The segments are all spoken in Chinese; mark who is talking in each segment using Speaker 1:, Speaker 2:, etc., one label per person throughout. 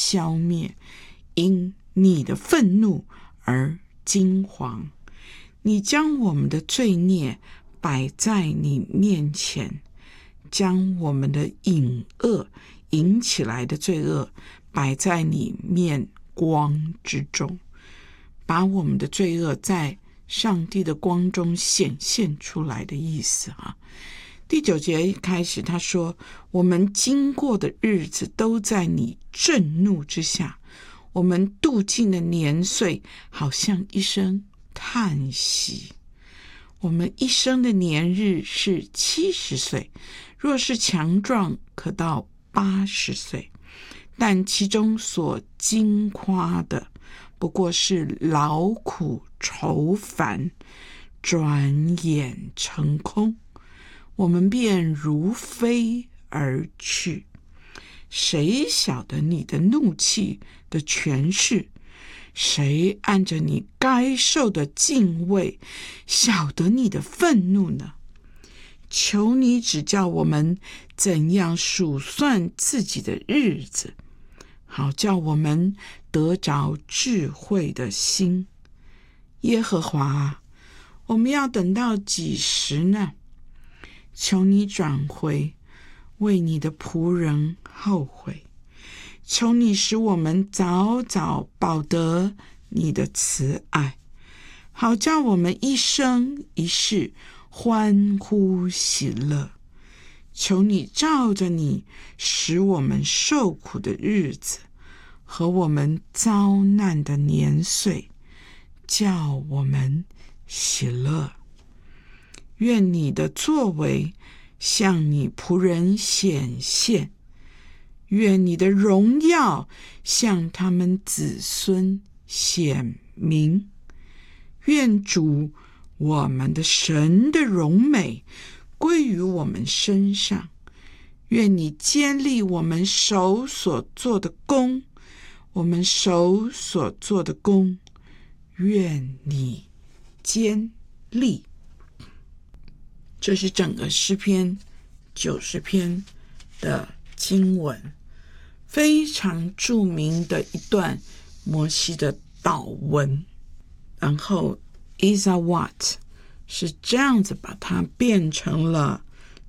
Speaker 1: 消灭，因你的愤怒而惊惶。你将我们的罪孽摆在你面前，将我们的隐恶引起来的罪恶摆在你面光之中，把我们的罪恶在上帝的光中显现出来的意思啊。第9节一开始他说，我们经过的日子都在你震怒之下，我们度尽的年岁好像一声叹息。我们一生的年日是70岁，若是强壮可到80岁，但其中所经夸的不过是劳苦愁烦，转眼成空，我们便如飞而去。谁晓得你的怒气的权势？谁按着你该受的敬畏晓得你的愤怒呢？求你指教我们怎样数算自己的日子，好叫我们得着智慧的心。耶和华啊，我们要等到几时呢？求你转回，为你的仆人后悔。求你使我们早早饱得你的慈爱，好叫我们一生一世欢呼喜乐。求你照着你使我们受苦的日子和我们遭难的年岁，叫我们喜乐。愿你的作为向你仆人显现，愿你的荣耀向他们子孙显明。愿主我们的神的荣美归于我们身上。愿你坚立我们手所做的工，我们手所做的工，愿你坚立。这是整个诗篇90篇的经文，非常著名的一段摩西的祷文。然后 Isaiah Watt 是这样子把它变成了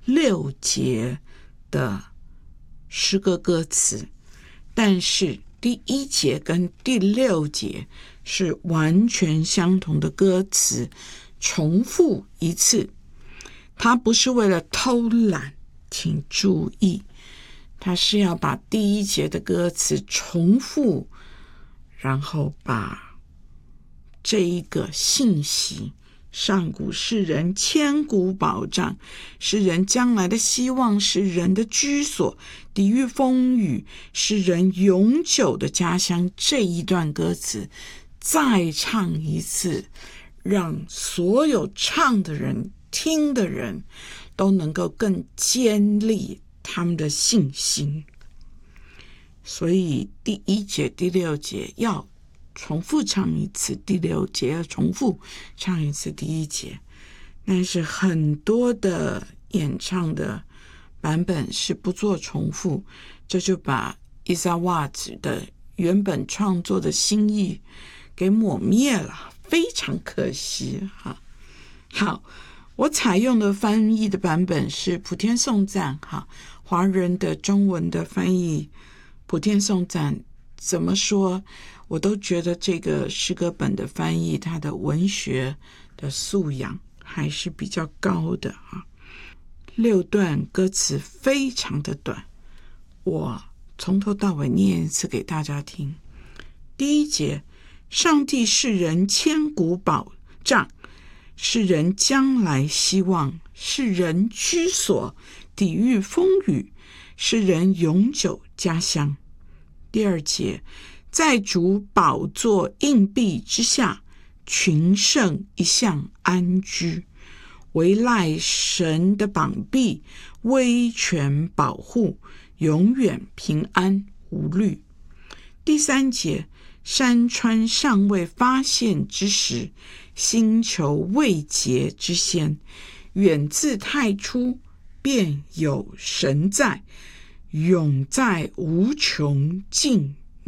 Speaker 1: 6节的诗歌歌词，但是第1节跟第6节是完全相同的歌词，重复一次。它不是为了偷懒，请注意，它是要把第1节的歌词重复，然后把这一个信息，上古是人千古保障，是人将来的希望，是人的居所，抵御风雨，是人永久的家乡，这一段歌词再唱一次，让所有唱的人听的人都能够更坚立他们的信心。所以第1节第6节要重复唱一次，第6节要重复唱一次第1节。但是很多的演唱的版本是不做重复，这就把Isaiah Watt的原本创作的心意给抹灭了，非常可惜哈。好，我采用的翻译的版本是普天颂赞哈，华人的中文的翻译普天颂赞怎么说，我都觉得这个诗歌本的翻译，它的文学的素养还是比较高的啊。6段歌词非常的短，我从头到尾念一次给大家听。第1节，上帝是人千古保障，是人将来希望，是人居所，抵御风雨，是人永久家乡。第2节，在主宝座硬币之下，群圣一向安居，唯赖神的膀臂，威权保护，永远平安无虑。第3节，山川尚未发现之时，星球未结之先，远自太初便有神在，永在无穷尽